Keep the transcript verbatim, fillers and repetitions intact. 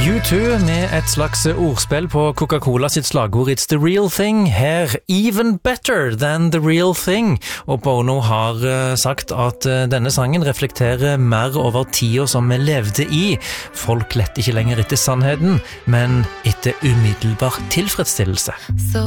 U to med et slags ordspill på Coca-Cola sitt slagord It's the real thing, her even better than the real thing. Og Bono har uh, sagt at uh, denne sangen reflekterer mer over tida som vi levde i. Folk lette ikke lenger etter sannheten, men etter umiddelbar tilfredsstillelse.